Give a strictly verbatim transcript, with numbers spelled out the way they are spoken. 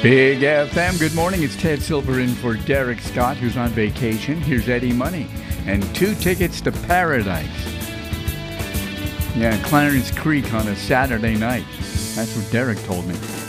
Big F M, good morning. It's Ted Silver in for Derek Scott, who's on vacation. Here's Eddie Money and two tickets to Paradise. Yeah, Clarence Creek on a Saturday night. That's what Derek told me.